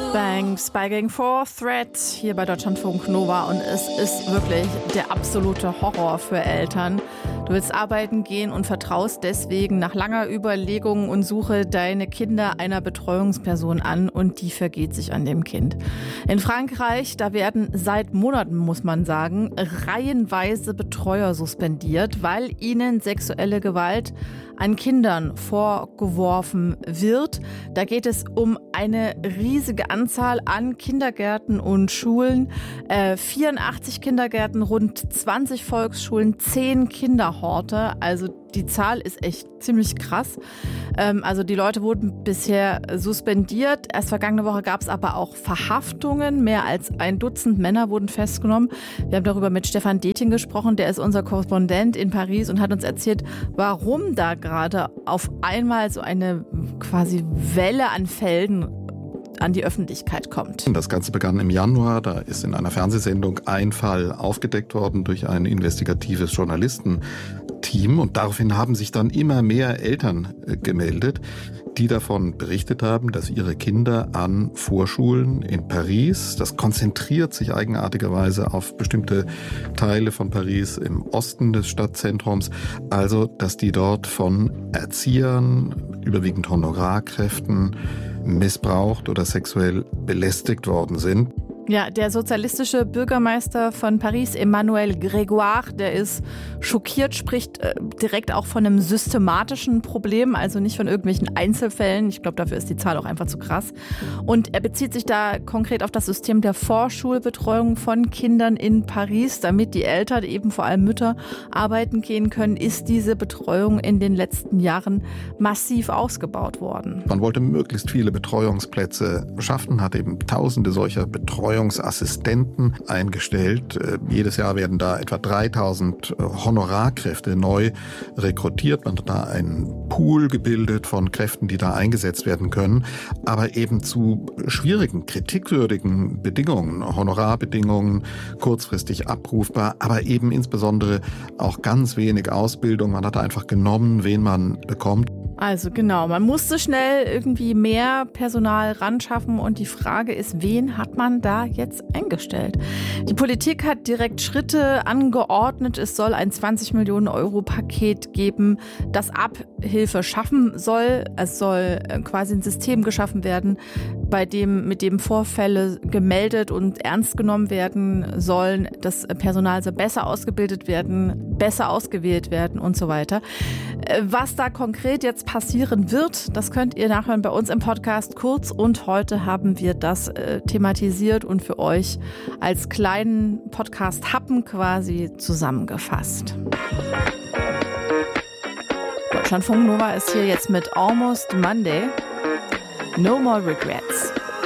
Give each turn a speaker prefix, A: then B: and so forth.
A: Bang, Spy Gang 4, Threat hier bei Deutschlandfunk Nova und es ist wirklich der absolute Horror für Eltern. Du willst arbeiten gehen und vertraust deswegen nach langer Überlegung und Suche deine Kinder einer Betreuungsperson an und die vergeht sich an dem Kind. In Frankreich, da werden seit Monaten, muss man sagen, reihenweise Betreuer suspendiert, weil ihnen sexuelle Gewalt an Kindern vorgeworfen wird. Da geht es um eine riesige Anzahl an Kindergärten und Schulen. 84 Kindergärten, rund 20 Volksschulen, 10 Kinderhorte. Also die Zahl ist echt ziemlich krass. Also die Leute wurden bisher suspendiert. Erst vergangene Woche gab es aber auch Verhaftungen. Mehr als 1 Dutzend Männer wurden festgenommen. Wir haben darüber mit Stefan Detjen gesprochen. Der ist unser Korrespondent in Paris und hat uns erzählt, warum da gerade auf einmal so eine quasi Welle an Fällen an die Öffentlichkeit kommt.
B: Das Ganze begann im Januar. Da ist in einer Fernsehsendung ein Fall aufgedeckt worden durch ein investigatives Journalistenteam. Und daraufhin haben sich dann immer mehr Eltern gemeldet, die davon berichtet haben, dass ihre Kinder an Vorschulen in Paris, das konzentriert sich eigenartigerweise auf bestimmte Teile von Paris im Osten des Stadtzentrums, also dass die dort von Erziehern, überwiegend Honorarkräften, missbraucht oder sexuell belästigt worden sind.
A: Ja, der sozialistische Bürgermeister von Paris, Emmanuel Grégoire, der ist schockiert, spricht direkt auch von einem systematischen Problem, also nicht von irgendwelchen Einzelfällen. Ich glaube, dafür ist die Zahl auch einfach zu krass. Und er bezieht sich da konkret auf das System der Vorschulbetreuung von Kindern in Paris, damit die Eltern, eben vor allem Mütter, arbeiten gehen können, ist diese Betreuung in den letzten Jahren massiv ausgebaut worden.
B: Man wollte möglichst viele Betreuungsplätze schaffen, hat eben tausende solcher Betreuungsassistenten eingestellt. Jedes Jahr werden da etwa 3000 Honorarkräfte neu rekrutiert. Man hat da einen Pool gebildet von Kräften, die da eingesetzt werden können, aber eben zu schwierigen, kritikwürdigen Bedingungen, Honorarbedingungen, kurzfristig abrufbar, aber eben insbesondere auch ganz wenig Ausbildung. Man hat einfach genommen, wen man bekommt.
A: Also genau, man musste schnell irgendwie mehr Personal ranschaffen und die Frage ist, wen hat man da jetzt eingestellt? Die Politik hat direkt Schritte angeordnet. Es soll ein 20 Millionen Euro Paket geben, das Abhilfe schaffen soll. Es soll quasi ein System geschaffen werden, mit dem Vorfälle gemeldet und ernst genommen werden sollen. Das Personal soll besser ausgebildet werden, besser ausgewählt werden und so weiter. Was da konkret jetzt passieren wird, das könnt ihr nachhören bei uns im Podcast Kurz und heute haben wir das thematisiert und für euch als kleinen Podcast-Happen quasi zusammengefasst. Deutschlandfunk Nova ist hier jetzt mit Almost Monday. No More Regrets.